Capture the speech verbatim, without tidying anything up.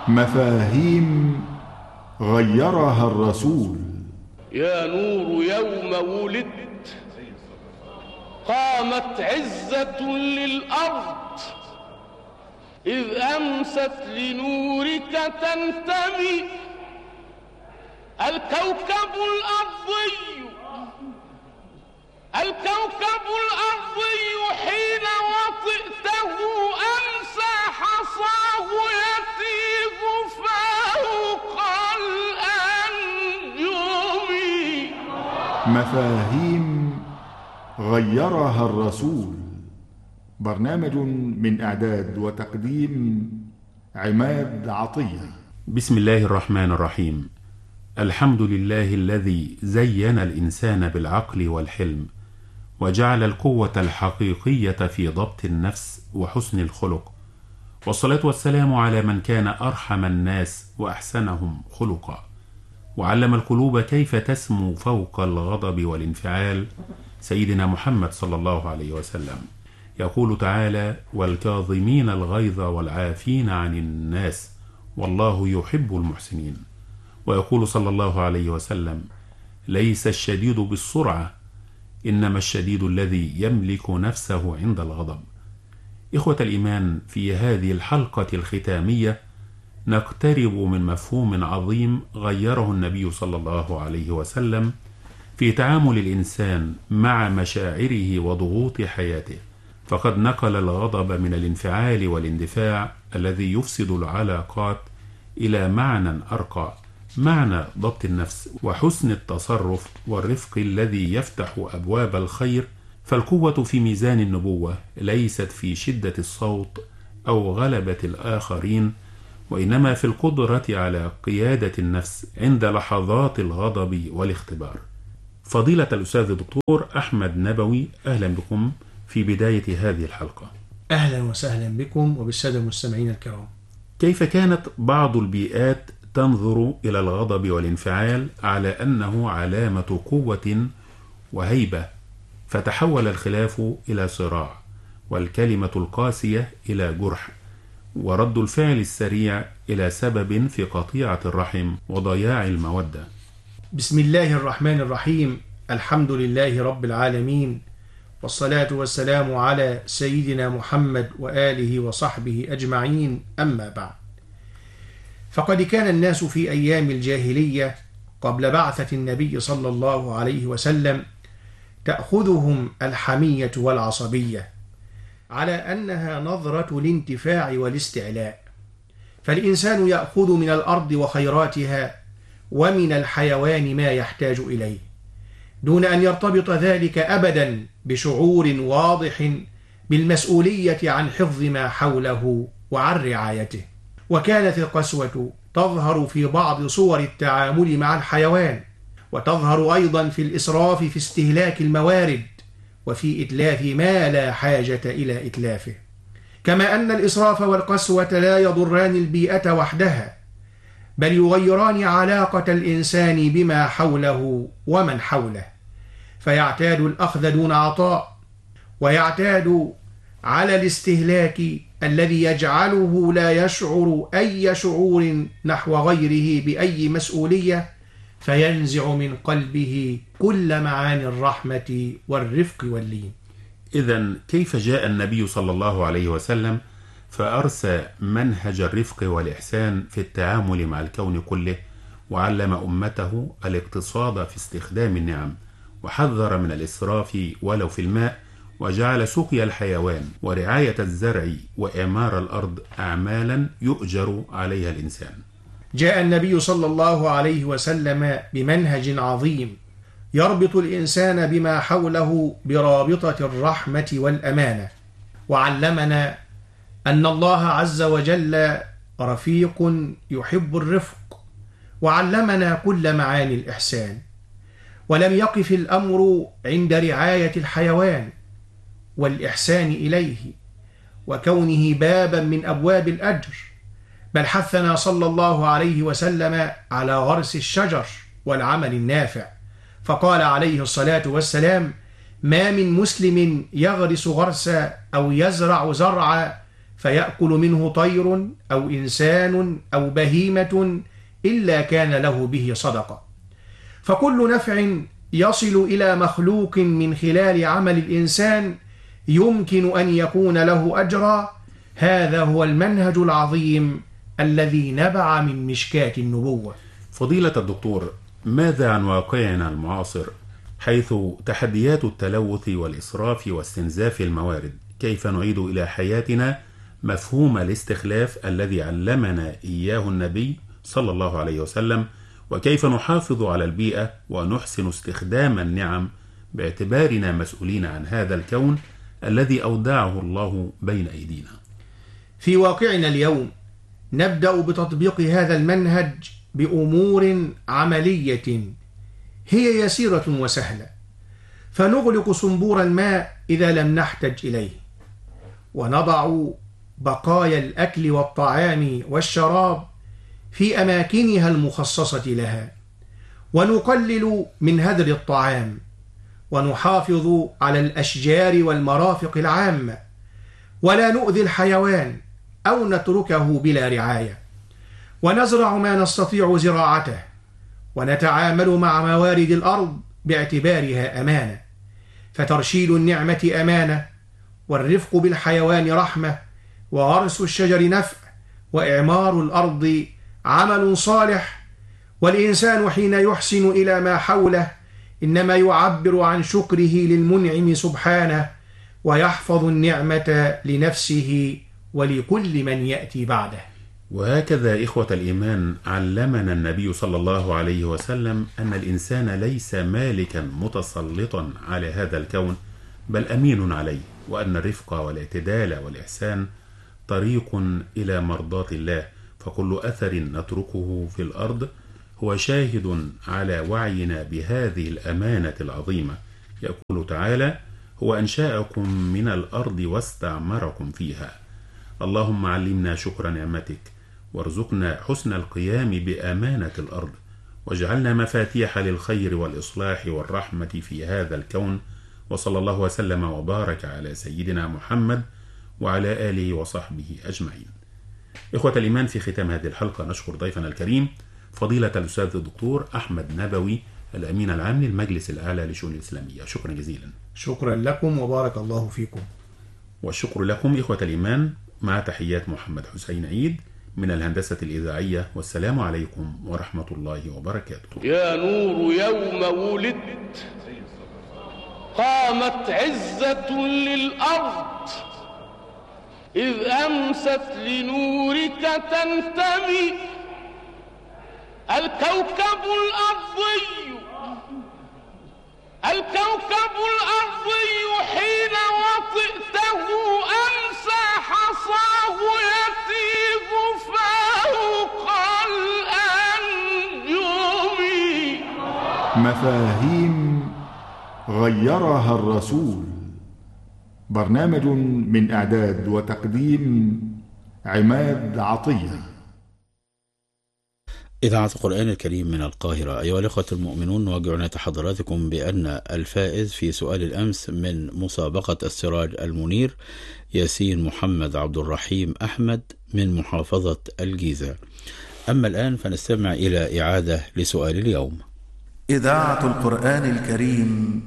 مفاهيم غيرها الرسول. يا نور يوم ولدت قامت عزة للأرض، إذ أمست لنورك تنتمي الكوكب الأرضي الكوكب الأرضي حين وطئته أمسى حصاه يتيب فوق الأنجم. مفاهيم غيرها الرسول، برنامج من إعداد وتقديم عماد عطية. بسم الله الرحمن الرحيم. الحمد لله الذي زين الإنسان بالعقل والحلم، وجعل القوة الحقيقية في ضبط النفس وحسن الخلق، والصلاة والسلام على من كان أرحم الناس وأحسنهم خلقا، وعلم القلوب كيف تسمو فوق الغضب والانفعال، سيدنا محمد صلى الله عليه وسلم. يقول تعالى: والكاظمين الغيظ والعافين عن الناس والله يحب المحسنين. ويقول صلى الله عليه وسلم: ليس الشديد بالسرعة، إنما الشديد الذي يملك نفسه عند الغضب. إخوة الإيمان، في هذه الحلقة الختامية نقترب من مفهوم عظيم غيره النبي صلى الله عليه وسلم في تعامل الإنسان مع مشاعره وضغوط حياته، فقد نقل الغضب من الانفعال والاندفاع الذي يفسد العلاقات إلى معنى أرقى، معنى ضبط النفس وحسن التصرف والرفق الذي يفتح أبواب الخير. فالقوة في ميزان النبوة ليست في شدة الصوت أو غلبة الآخرين، وإنما في القدرة على قيادة النفس عند لحظات الغضب والاختبار. فضيلة الأستاذ الدكتور أحمد نبوي، أهلا بكم في بداية هذه الحلقة. أهلا وسهلا بكم وبالسادة المستمعين الكرام. كيف كانت بعض البيئات تنظر إلى الغضب والانفعال على أنه علامة قوة وهيبة، فتحول الخلاف إلى صراع، والكلمة القاسية إلى جرح، ورد الفعل السريع إلى سبب في قطيعة الرحم وضياع المودة؟ بسم الله الرحمن الرحيم. الحمد لله رب العالمين، والصلاة والسلام على سيدنا محمد وآله وصحبه أجمعين، أما بعد. فقد كان الناس في أيام الجاهلية قبل بعثة النبي صلى الله عليه وسلم تأخذهم الحمية والعصبية على أنها نظرة الانتفاع والاستعلاء، فالإنسان يأخذ من الأرض وخيراتها ومن الحيوان ما يحتاج إليه، دون أن يرتبط ذلك أبدا بشعور واضح بالمسؤولية عن حفظ ما حوله وعن رعايته. وكانت القسوة تظهر في بعض صور التعامل مع الحيوان، وتظهر أيضا في الإسراف في استهلاك الموارد وفي إتلاف ما لا حاجة إلى إتلافه. كما أن الإسراف والقسوة لا يضران البيئة وحدها، بل يغيران علاقة الإنسان بما حوله ومن حوله، فيعتاد الأخذ دون عطاء، ويعتاد على الاستهلاك الذي يجعله لا يشعر أي شعور نحو غيره بأي مسؤولية، فينزع من قلبه كل معاني الرحمة والرفق واللين. إذن كيف جاء النبي صلى الله عليه وسلم فأرسى منهج الرفق والإحسان في التعامل مع الكون كله، وعلم أمته الاقتصاد في استخدام النعم، وحذر من الإسراف ولو في الماء، وجعل سقيا الحيوان ورعاية الزرع وإعمار الأرض أعمالا يؤجر عليها الإنسان؟ جاء النبي صلى الله عليه وسلم بمنهج عظيم يربط الإنسان بما حوله برابطة الرحمة والأمانة، وعلمنا أن الله عز وجل رفيق يحب الرفق، وعلمنا كل معاني الإحسان. ولم يقف الأمر عند رعاية الحيوان والإحسان إليه وكونه بابا من أبواب الأجر، بل حثنا صلى الله عليه وسلم على غرس الشجر والعمل النافع، فقال عليه الصلاة والسلام: ما من مسلم يغرس غرسا أو يزرع زرعا فيأكل منه طير أو إنسان أو بهيمة إلا كان له به صدقة. فكل نفع يصل إلى مخلوق من خلال عمل الإنسان يمكن أن يكون له أجرا. هذا هو المنهج العظيم الذي نبع من مشكاة النبوة. فضيلة الدكتور، ماذا عن واقعنا المعاصر حيث تحديات التلوث والإسراف واستنزاف الموارد؟ كيف نعيد إلى حياتنا مفهوم الاستخلاف الذي علمنا إياه النبي صلى الله عليه وسلم، وكيف نحافظ على البيئة ونحسن استخدام النعم باعتبارنا مسؤولين عن هذا الكون الذي أودعه الله بين أيدينا؟ في واقعنا اليوم نبدأ بتطبيق هذا المنهج بأمور عملية هي يسيرة وسهلة، فنغلق صنبور الماء إذا لم نحتج إليه، ونضع بقايا الأكل والطعام والشراب في أماكنها المخصصة لها، ونقلل من هدر الطعام، ونحافظ على الأشجار والمرافق العامة، ولا نؤذي الحيوان أو نتركه بلا رعاية، ونزرع ما نستطيع زراعته، ونتعامل مع موارد الأرض باعتبارها أمانة، فترشيد النعمة أمانة، والرفق بالحيوان رحمة، وغرس الشجر نفع، وإعمار الأرض عمل صالح. والإنسان حين يحسن إلى ما حوله إنما يعبر عن شكره للمنعم سبحانه، ويحفظ النعمة لنفسه ولكل من يأتي بعده. وهكذا إخوة الإيمان علمنا النبي صلى الله عليه وسلم أن الإنسان ليس مالكا متسلطا على هذا الكون، بل أمين عليه، وأن الرفق والاعتدال والإحسان طريق إلى مرضاة الله، فكل أثر نتركه في الأرض هو شاهد على وعينا بهذه الأمانة العظيمة. يقول تعالى: هو أنشأكم من الأرض واستعمركم فيها. اللهم علمنا شكر نعمتك، وارزقنا حسن القيام بأمانة الأرض، واجعلنا مفاتيح للخير والإصلاح والرحمة في هذا الكون. وصلى الله وسلم وبارك على سيدنا محمد وعلى آله وصحبه أجمعين. إخوة الإيمان، في ختام هذه الحلقة نشكر ضيفنا الكريم فضيلة الأستاذ الدكتور أحمد نبوي، الأمين العام للمجلس الأعلى للشؤون الإسلامية. شكرا جزيلا. شكرا لكم وبارك الله فيكم. والشكر لكم إخوة الإيمان، مع تحيات محمد حسين عيد من الهندسة الإذاعية، والسلام عليكم ورحمة الله وبركاته. يا نور يوم ولدت قامت عزة للأرض، إذ أمست لنورك تنتمي. الكوكب الأرضي الكوكب الأرضي حين وطئته أمسى حصاه يتيب فوق الأنجم. مفاهيم غيرها الرسول. برنامج من إعداد وتقديم عماد عطية. إذاعة القرآن الكريم من القاهرة. أيها الأخوة المؤمنون، نواجه حضراتكم بأن الفائز في سؤال الأمس من مسابقة السراج المنير ياسين محمد عبد الرحيم أحمد من محافظة الجيزة. أما الآن فنستمع إلى إعادة لسؤال اليوم. إذاعة القرآن الكريم